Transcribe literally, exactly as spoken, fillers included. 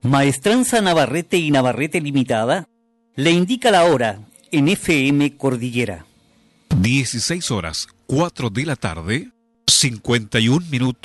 Maestranza Navarrete y Navarrete Limitada le indica la hora en F M Cordillera. dieciséis horas, cuatro de la tarde, cincuenta y un minutos.